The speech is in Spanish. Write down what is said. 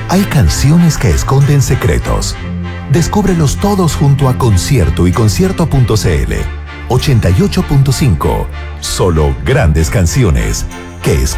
Hay canciones que esconden secretos. Descúbrelos todos junto a Concierto y Concierto.cl. 88.5. Solo grandes canciones que